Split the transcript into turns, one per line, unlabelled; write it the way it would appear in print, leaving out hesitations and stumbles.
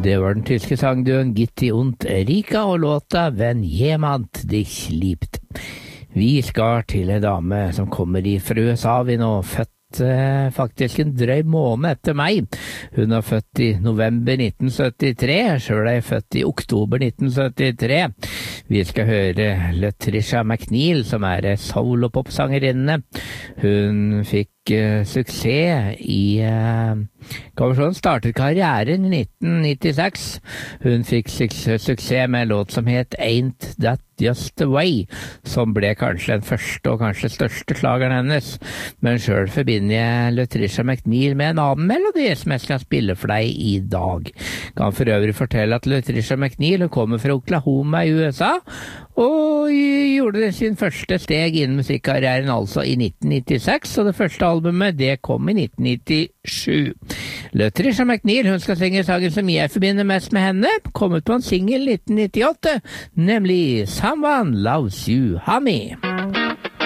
Det var den tyske sangduen Gitti und Erika og låta Wenn jemand dich liebt. Vi skal til en dame som kommer fra USA, vi nå født faktisk en drøy måned etter meg. Hun er født i november 1973, selv er jeg født i oktober 1973. Vi skal høre Latricia McNeil, som er solopopsangerinne. Hun fikk suksess i startet karrieren i 1996. Hun fikk suksess med en låt som het Ain't That Just the Way, som ble kanskje den første og kanskje største slageren hennes. Men selv forbinder jeg Latricia McNeil med en annen melodi som jeg skal spille for deg i dag. Kan for øvrig fortelle at Latricia McNeil kommer fra Oklahoma i USA, og gjorde sin første steg innen musikkarrieren altså i 1996, og det første albumet det kom i 1997. Latricia McNeil, hun skal synge sangen som jeg forbinder mest med henne, kom ut på en single 1998, nemlig Someone Loves You, Honey.